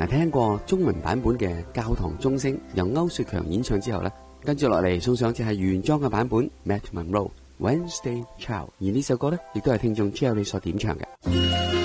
嗱，聽過中文版本嘅《教堂鐘聲》由歐雪強演唱之後呢，跟住落嚟送上嘅係原裝嘅版本 Matt Monro Wednesday Child， 而呢首歌呢亦都係聽眾 Jerry 所點唱嘅。